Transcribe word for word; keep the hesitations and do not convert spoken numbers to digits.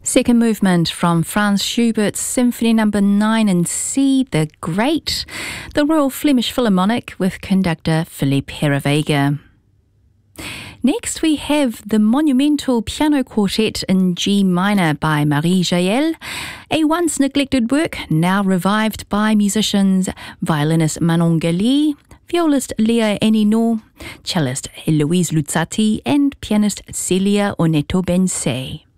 Second movement from Franz Schubert's Symphony Number nine in C, The Great, the Royal Flemish Philharmonic with conductor Philippe Herreweghe. Next we have the monumental piano quartet in G minor by Marie Jaël, a once neglected work now revived by musicians violinist Manon Galli, violist Léa Héninot, cellist Héloïse Luzzati and pianist Celia Oneto Bensay.